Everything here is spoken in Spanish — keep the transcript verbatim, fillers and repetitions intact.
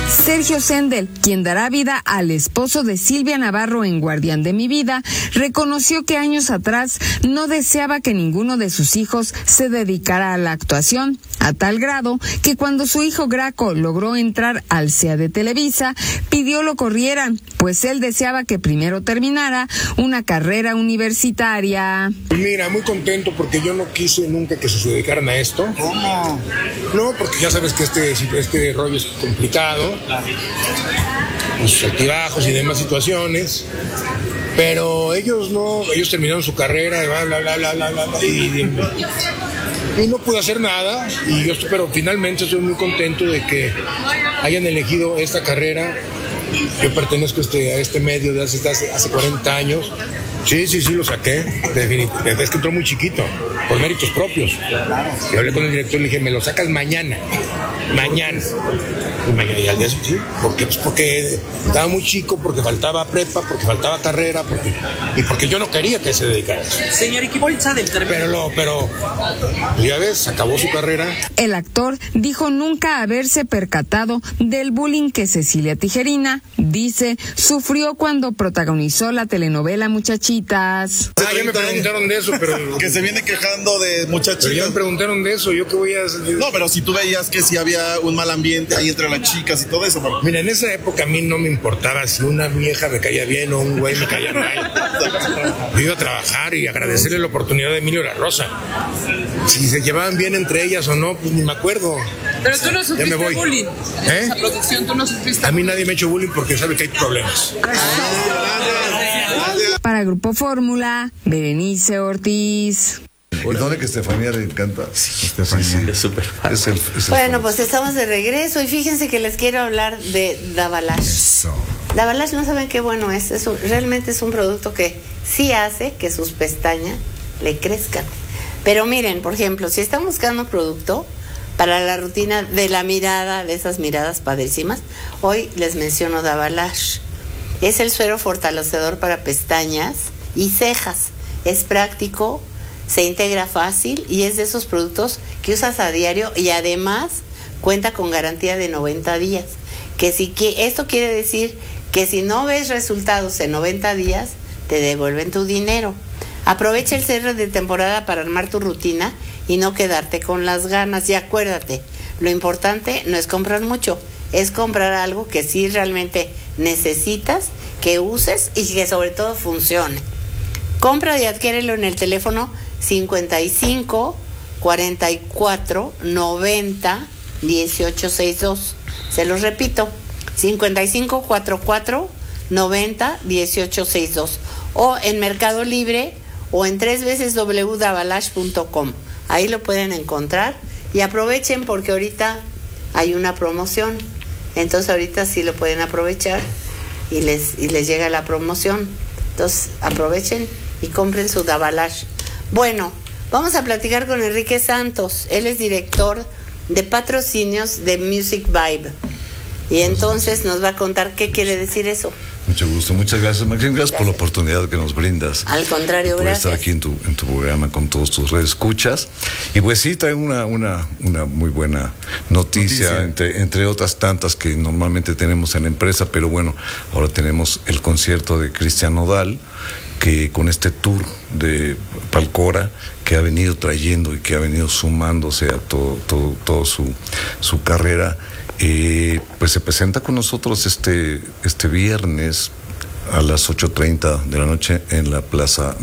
Sergio Sendel, quien dará vida al esposo de Silvia Navarro en Guardián de mi vida, reconoció que años atrás no deseaba que ninguno de sus hijos se dedicara a la actuación, a tal grado que cuando su hijo Graco logró entrar al C E A de Televisa, pidió lo corrieran, pues él deseaba que primero terminara una carrera universitaria. Mira, muy contento porque yo no quise nunca que se dedicaran a esto. ¿Cómo? No, porque ya sabes que este, este rollo es complicado, los altibajos y demás situaciones, pero ellos no, ellos terminaron su carrera y bla, bla, bla, bla, bla, bla, y, y no pude hacer nada, y yo, pero finalmente estoy muy contento de que hayan elegido esta carrera. Yo pertenezco a este, a este medio de hace, hace, hace cuarenta años. Sí, sí, sí, lo saqué. Definitivamente. Es que entró muy chiquito, por méritos propios. Y hablé con el director y le dije, me lo sacas mañana. Mañana. Y mañana, y al día sí. ¿Por qué? Pues porque estaba muy chico, porque faltaba prepa, porque faltaba carrera, porque, y porque yo no quería que se dedicara a eso. Señor, ¿y qué bolsa del término? Pero, lo, pero, ya ves, acabó su carrera. El actor dijo nunca haberse percatado del bullying que Cecilia Tijerina, dice, sufrió cuando protagonizó la telenovela Muchachitas. Ah, ya me preguntaron de eso, pero... que se viene quejando de muchachitas. Pero ya me preguntaron de eso, ¿yo qué voy a hacer? No, pero si tú veías que si había un mal ambiente ahí entre las chicas y todo eso. ¿No? Mira, en esa época a mí no me importaba si una vieja me caía bien o un güey me caía mal. Yo iba a trabajar y agradecerle la oportunidad de Emilio La Rosa. Si se llevaban bien entre ellas o no, pues ni me acuerdo. Pero tú no sufriste ya me voy. bullying. En ¿Eh? esa producción tú no sufriste. A mí nadie me ha hecho bullying porque sabe que hay problemas. Para Grupo Fórmula, Berenice Ortiz. Perdone que Estefanía le encanta. Sí, Estefanía. Sí, sí. Es súper fan. Es el, es el bueno, fan. pues estamos de regreso y fíjense que les quiero hablar de Davalash. Eso. Davalash, no saben qué bueno es. es un, realmente es un producto que sí hace que sus pestañas le crezcan. Pero miren, por ejemplo, si están buscando un producto para la rutina de la mirada, de esas miradas padrísimas, hoy les menciono Davalash. Es el suero fortalecedor para pestañas y cejas. Es práctico, se integra fácil y es de esos productos que usas a diario y además cuenta con garantía de noventa días. Que si que esto quiere decir que si no ves resultados en noventa días, te devuelven tu dinero. Aprovecha el cierre de temporada para armar tu rutina y no quedarte con las ganas. Y acuérdate, lo importante no es comprar mucho, es comprar algo que sí realmente necesitas, que uses y que sobre todo funcione. Compra y adquiérelo en el teléfono cincuenta y cinco, cuarenta y cuatro, noventa, dieciocho sesenta y dos. Se los repito, cincuenta y cinco, cuarenta y cuatro, noventa, dieciocho sesenta y dos. O en Mercado Libre o en tres veces doble u punto davalash punto com. Ahí lo pueden encontrar y aprovechen porque ahorita hay una promoción. Entonces ahorita sí lo pueden aprovechar y les, y les llega la promoción. Entonces aprovechen y compren su Davalash. Bueno, vamos a platicar con Enrique Santos. Él es director de patrocinios de Music Vibe. Y entonces nos va a contar qué quiere decir eso. Mucho gusto, muchas gracias, Maxine. Gracias, gracias por la oportunidad que nos brindas. Al contrario, por gracias. estar aquí en tu, en tu programa con todos tus redes escuchas. Y pues sí, trae una, una, una muy buena noticia, noticia. Entre, entre otras tantas que normalmente tenemos en la empresa, pero bueno, ahora tenemos el concierto de Cristian Nodal, que con este tour de Palcora que ha venido trayendo y que ha venido sumándose a todo, todo, todo su, su carrera. Eh, pues se presenta con nosotros este, este viernes a las ocho treinta de la noche en la Plaza